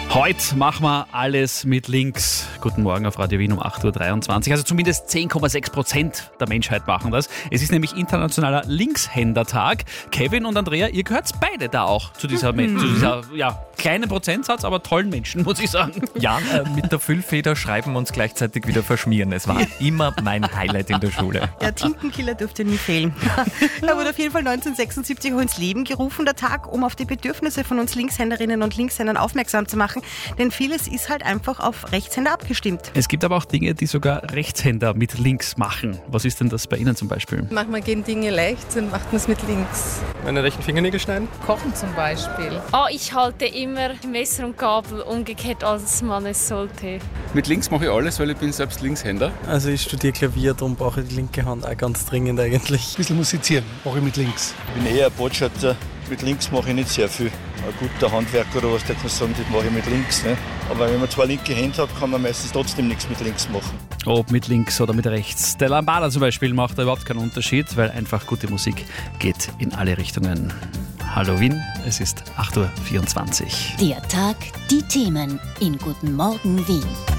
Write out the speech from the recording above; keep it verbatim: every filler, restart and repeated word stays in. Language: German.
Heute machen wir alles mit links. Guten Morgen auf Radio Wien um acht Uhr dreiundzwanzig. Also zumindest zehn Komma sechs Prozent der Menschheit machen das. Es ist nämlich internationaler Linkshändertag. Kevin und Andrea, ihr gehört beide da auch zu dieser, mhm. zu dieser ja, kleinen Prozentsatz, aber tollen Menschen, muss ich sagen. Ja, äh, mit der Füllfeder schreiben und gleichzeitig wieder verschmieren. Es war immer mein Highlight in der Schule. Ja, Tintenkiller dürfte nie fehlen. Er wurde auf jeden Fall neunzehnhundertsechsundsiebzig auch ins Leben gerufen, der Tag, um auf die Bedürfnisse von uns Linkshänderinnen und Linkshändern aufmerksam zu machen. Denn vieles ist halt einfach auf Rechtshänder abgestimmt. Es gibt aber auch Dinge, die sogar Rechtshänder mit links machen. Was ist denn das bei Ihnen zum Beispiel? Manchmal gehen Dinge leicht und macht man es mit links. Meine rechten Fingernägel schneiden? Kochen zum Beispiel. Oh, ich halte immer Messer und Gabel umgekehrt, als man es sollte. Mit links mache ich alles, weil ich bin selbst Linkshänder. Also ich studiere Klavier, darum brauche ich die linke Hand auch ganz dringend eigentlich. Ein bisschen musizieren mache ich mit links. Ich bin eher ein Botschafter. Mit links mache ich nicht sehr viel. Ein guter Handwerker oder was, der kann sagen, das mache ich mit links. Ne? Aber wenn man zwei linke Hände hat, kann man meistens trotzdem nichts mit links machen. Ob mit links oder mit rechts. Der Lambada zum Beispiel macht da überhaupt keinen Unterschied, weil einfach gute Musik geht in alle Richtungen. Hallo Wien, es ist acht Uhr vierundzwanzig. Der Tag, die Themen in Guten Morgen Wien.